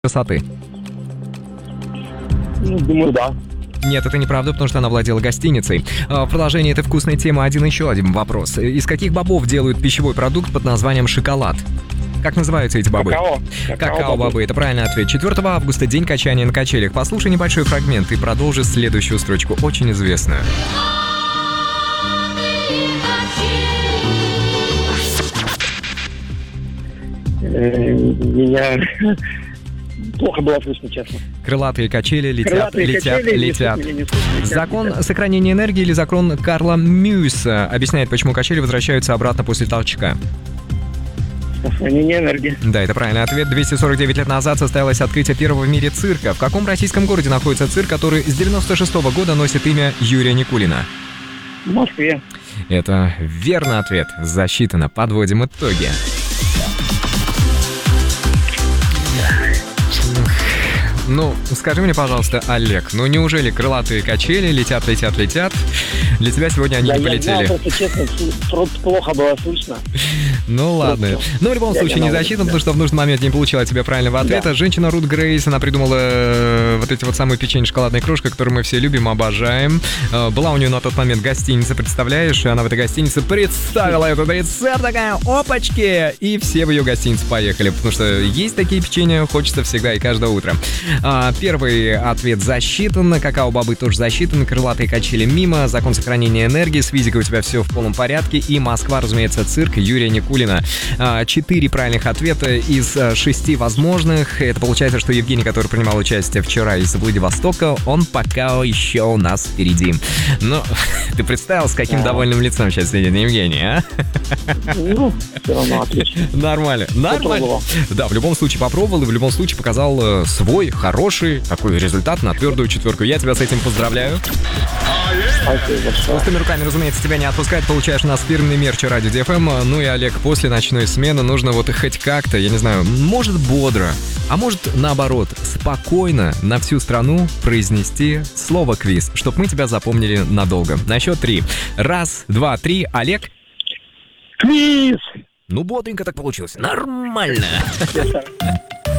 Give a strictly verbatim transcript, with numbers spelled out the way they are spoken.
красоты? Ну, думаю, да. Нет, это неправда, потому что она владела гостиницей. А, В продолжении этой вкусной темы один еще один вопрос. Из каких бобов делают пищевой продукт под названием шоколад? Как называются эти бобы? Какао. Какао-бобы, это правильный ответ. четвёртого августа, день качания на качелях. Послушай небольшой фрагмент и продолжи следующую строчку, очень известную. Э, Меня плохо было слышно, честно. Крылатые качели летят, Крылатые летят, качели, летят. меня не слышно, летят, Закон летят. сохранения энергии или закон Карла Мюйса объясняет, почему качели возвращаются обратно после толчка. Сохранение энергии. Да, это правильный ответ. двести сорок девять лет назад состоялось открытие первого в мире цирка. В каком российском городе находится цирк, который с девяносто шестого года носит имя Юрия Никулина? В Москве. Это верный ответ. Засчитано. Подводим итоги. Ну, скажи мне, пожалуйста, Олег, ну неужели крылатые качели летят, летят, летят? Для тебя сегодня они Да, не я полетели. знал, просто честно, просто плохо было слышно. Ну ладно. Но в любом Я случае не виноват, засчитано, да. потому что в нужный момент не получила от тебя правильного ответа. Да. Женщина Рут Грейс, она придумала э, вот эти вот самые печенье шоколадная крошка, которую мы все любим, обожаем. Э, Была у нее на тот момент гостиница, представляешь? И она в этой гостинице представила этот рецепт, такая, опачки! И все в ее гостиницу поехали, потому что есть такие печенья, хочется всегда и каждое утро. А, Первый ответ засчитан, какао-бобы тоже засчитаны, крылатые качели мимо, закон сохранения энергии, с физикой у тебя все в полном порядке, и Москва, разумеется, цирк Юрия Никулина. А, Четыре правильных ответа из а, шести возможных. Это получается, что Евгений, который принимал участие вчера из Владивостока, он пока еще у нас впереди. Но ты представил, с каким Да. довольным лицом сейчас сидит Евгений, а? Ну, все равно отлично. Нормально, нормально. Попробовал. Да, в любом случае попробовал и в любом случае показал э, свой хороший такой результат на твердую четверку. Я тебя с этим поздравляю. Спасибо большое. Пустыми руками, разумеется, тебя не отпускать. Получаешь у нас фирменный мерч Радио Ди Эф Эм. Ну и, Олег, после ночной смены нужно вот хоть как-то, я не знаю, может бодро, а может наоборот, спокойно на всю страну произнести слово «квиз», чтобы мы тебя запомнили надолго. На счет три. Раз, два, три. Олег? Квиз! Ну, бодренько так получилось. Нормально. Я сам.